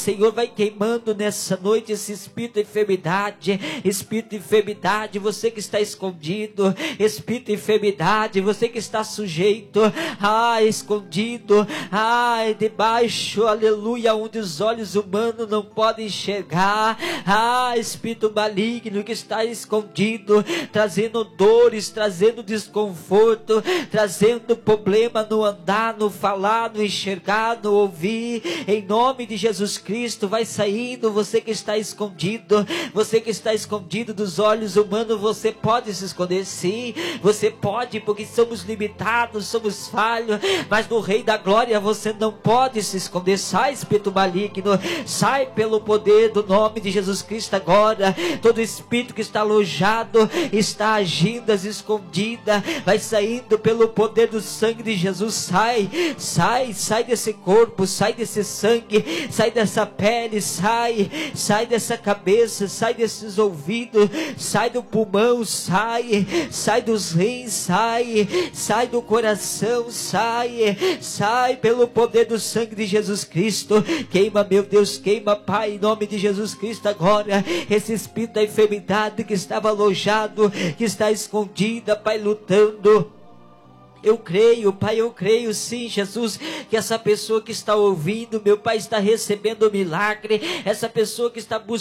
Senhor, vai queimando nessa noite esse espírito de enfermidade, você que está escondido, espírito de enfermidade, você que está sujeito, escondido, debaixo, aleluia, onde os olhos humanos não podem enxergar, espírito maligno que está escondido, trazendo dores, trazendo desconforto, trazendo problema no andar, no falar, no enxergar, no ouvir, em nome de Jesus Cristo, vai saindo. Você que está escondido, você que está escondido dos olhos humanos, você pode se esconder, sim, você pode, porque somos limitados, somos falhos, mas no Rei da Glória você não pode se esconder. Sai, espírito maligno, sai pelo poder do nome de Jesus Cristo agora. Todo espírito que está alojado, está agindo às escondidas, vai saindo pelo poder do sangue de Jesus. Sai desse corpo, sai desse sangue, sai dessa pele, sai dessa cabeça, sai desses ouvidos, sai do pulmão, sai dos rins, sai do coração, sai pelo poder do sangue de Jesus Cristo. Queima, meu Deus, queima, Pai, em nome de Jesus Cristo agora, esse espírito da enfermidade que estava alojado, que está escondida, Pai, lutando. Eu creio, Pai, eu creio sim, Jesus, que essa pessoa que está ouvindo, meu Pai, está recebendo o milagre. Essa pessoa que está buscando